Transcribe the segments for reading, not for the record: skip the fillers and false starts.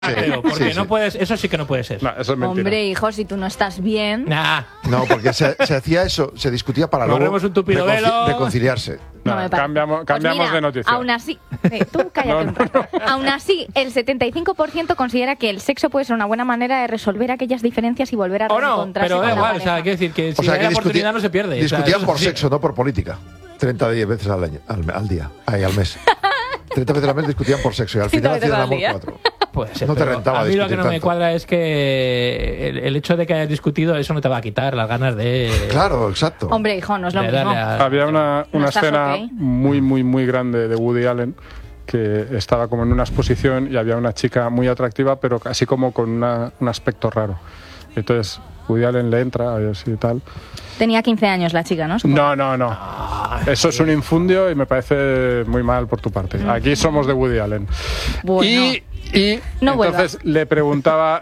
creo, porque no puedes, eso sí que no puede ser. No, eso es mentira. Hombre, hijo, si tú no estás bien. Nah. No, porque se hacía eso, se discutía para luego un tupido velo. reconciliarse. No me parece. Cambiamos Pues mira, de noticia. Aún así, tú cállate un rato. Aún así, el 75% considera que el sexo puede ser una buena manera de resolver aquellas diferencias y volver a O no, reencontrarse pero con da la igual, pareja. quiero decir que si O sea, hay oportunidad no se pierde. Discutían eso por sí. sexo, no por política. 30 veces al día, al mes. 30 veces al mes discutían por sexo y al 30 final veces hacían al amor día. 4. Puede ser, No te pero rentaba a mí lo que discutir no me tanto. cuadra es que el hecho de que hayas discutido, eso no te va a quitar las ganas de... Claro, exacto. Hombre, hijo, no es lo de mismo. darle a- Había una No estás escena ok. muy grande de Woody Allen que estaba como en una exposición y había una chica muy atractiva, pero así como con un aspecto raro. Entonces Woody Allen le entra, así y tal. Tenía 15 años la chica, ¿no? Supongo. No. Eso es un infundio y me parece muy mal por tu parte. Aquí somos de Woody Allen. Bueno. Y No entonces le preguntaba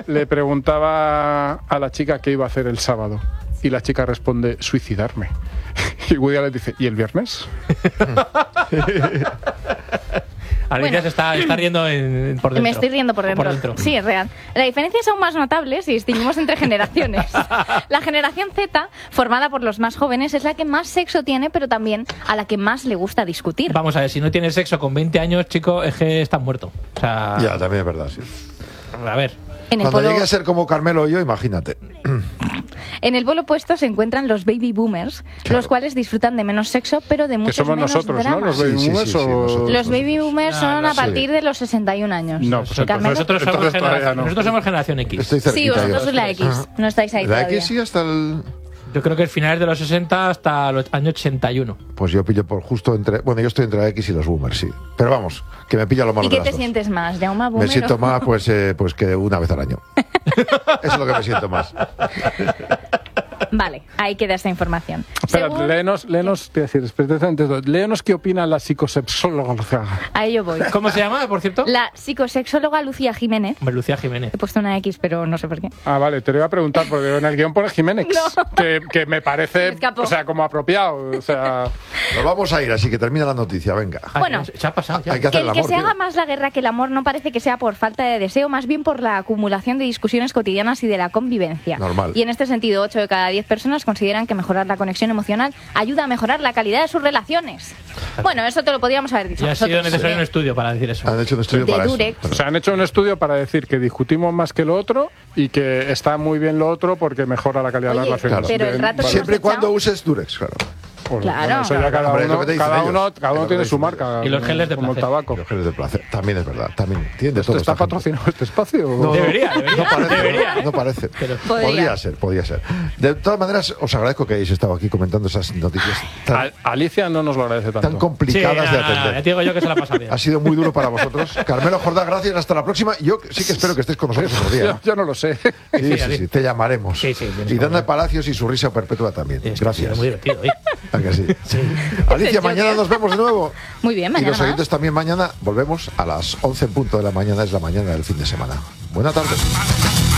a la chica qué iba a hacer el sábado. Y la chica responde, suicidarme. Y Woody Allen dice, ¿y el viernes? Alicia Bueno. se está riendo por dentro. Me estoy riendo por dentro. Sí, es real. La diferencia es aún más notable si distinguimos entre generaciones. La generación Z, formada por los más jóvenes, es la que más sexo tiene, pero también a la que más le gusta discutir. Vamos a ver, si no tienes sexo con 20 años, chico, es que estás muerto. O sea, Ya, también es verdad, sí. a ver. En el, Cuando polo, llegue a ser como Carmelo o yo, imagínate. en el polo opuesto se encuentran los baby boomers, los cuales disfrutan de menos sexo, pero de Que muchos somos menos nosotros, ¿no? drama. Los baby Sí, boomers sí, o... Los baby boomers son a sí. partir de los 61 años. No, pues Carmelo. Nosotros somos, entonces todavía no. nosotros somos generación X. Estoy cerquita. Sí, vosotros yo. sois la X, no estáis ahí La todavía. X sí hasta el... Yo creo que el finales de los 60 hasta los años 81. Pues yo pillo por justo entre... Bueno, yo estoy entre la X y los boomers, sí. Pero vamos, que me pilla lo malo ¿Y de qué las te dos. sientes más? ¿De una boomer? Me siento o- más, pues que una vez al año. Eso es lo que me siento más. Vale, ahí queda esta información. Espera, Según- léenos, léenos qué opina la psicosexóloga. A ello voy. ¿Cómo se llama, por cierto? La psicosexóloga Lucía Jiménez. Hombre, Lucía Jiménez. He puesto una X, pero no sé por qué. Ah, vale, te lo iba a preguntar, porque en el guión pone Jiménez, No. que me parece, Me escapó. o sea, como apropiado, o sea... Nos vamos a ir, así que termina la noticia, venga. Ah, Bueno. se ha pasado ya. Hay que hacer Que el el que amor, se tío. haga más la guerra que el amor no parece que sea por falta de deseo, más bien por la acumulación de discusiones cotidianas y de la convivencia. Normal. Y en este sentido, 8 de cada 10 personas consideran que mejorar la conexión emocional ayuda a mejorar la calidad de sus relaciones. Bueno, eso te lo podríamos haber dicho Y ha sido nosotros. necesario un estudio para decir eso. Han hecho un estudio De para Durex. eso. O sea, han hecho un estudio para decir que discutimos más que lo otro y que está muy bien lo otro porque mejora la calidad de Oye, las relaciones. pero el Bien, rato vale. Siempre y hemos cuando echado- uses Durex, claro. Pues, Claro. eso ya cada Hombre, es lo uno, que te dicen cada ellos. uno, Es cada lo uno que tiene te su dicen marca. Y los geles de como el placer. tabaco. Los geles de placer. También es verdad. También tiene de ¿Esto todo. está esta gente. patrocinado este espacio? No, Debería, no parece, debería, no parece. Podría. Podría ser. De todas maneras, os agradezco que hayáis estado aquí comentando esas noticias tan, Alicia no nos lo agradece tanto. tan complicadas de Ya atender. te digo yo que se la pasa bien. Ha sido muy duro para vosotros. Carmelo Jordá, gracias. Hasta la próxima. Yo sí que espero que estés con nosotros otro día. Yo no lo sé. Sí, te llamaremos. Sí, tienes y que Dana volver. Palacios y su risa perpetua también. Es que Gracias. ha sido muy divertido, ¿eh? ¿A que sí? Alicia, mañana nos vemos de nuevo. Muy bien, Y mañana los más. oyentes también mañana. Volvemos a las 11 en punto de la mañana. Es la mañana del fin de semana. Buena tarde.